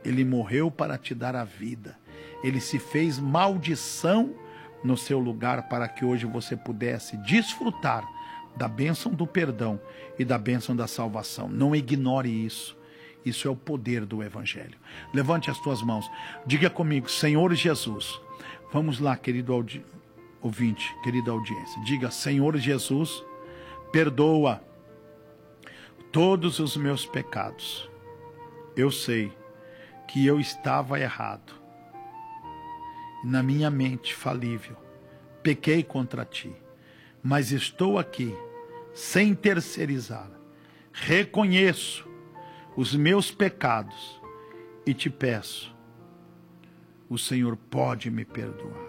Ele morreu para te dar a vida. Ele se fez maldição no seu lugar para que hoje você pudesse desfrutar da bênção do perdão e da bênção da salvação. Não ignore isso. Isso é o poder do Evangelho. Levante as tuas mãos. Diga comigo, Senhor Jesus. Vamos lá, querido ouvinte, querida audiência. Diga, Senhor Jesus, perdoa todos os meus pecados. Eu sei que eu estava errado. Na minha mente falível, pequei contra ti. Mas estou aqui, sem terceirizar. Reconheço os meus pecados e te peço, o Senhor pode me perdoar.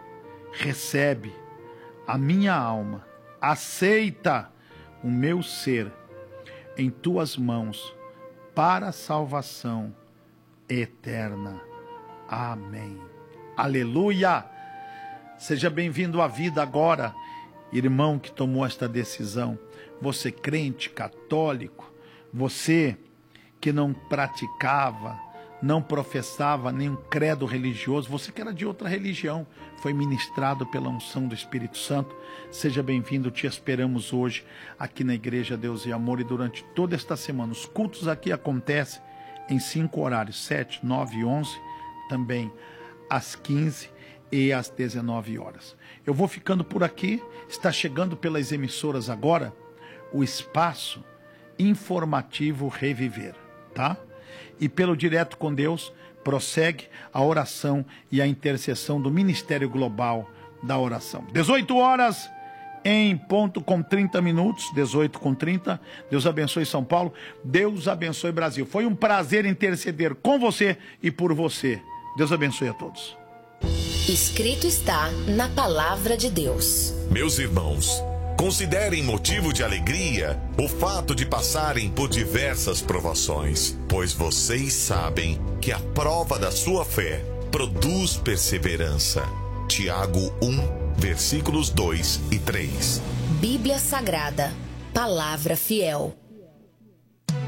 Recebe a minha alma, aceita o meu ser em tuas mãos para a salvação eterna. Amém. Aleluia! Seja bem-vindo à vida agora, irmão que tomou esta decisão. Você crente, católico, você que não praticava, não professava nenhum credo religioso, você que era de outra religião, foi ministrado pela unção do Espírito Santo. Seja bem-vindo, te esperamos hoje aqui na Igreja Deus e Amor, e durante toda esta semana. Os cultos aqui acontecem em 5 horários, 7, 9 e 11, também às 15 e às 19 horas. Eu vou ficando por aqui, está chegando pelas emissoras agora o espaço informativo Reviver, tá? E pelo Direto com Deus, prossegue a oração e a intercessão do Ministério Global da Oração. 18 horas em ponto com 30 minutos, 18:30. Deus abençoe São Paulo, Deus abençoe Brasil. Foi um prazer interceder com você e por você. Deus abençoe a todos. Escrito está na Palavra de Deus. Meus irmãos, considerem motivo de alegria o fato de passarem por diversas provações, pois vocês sabem que a prova da sua fé produz perseverança. Tiago 1, versículos 2 e 3. Bíblia Sagrada, Palavra Fiel.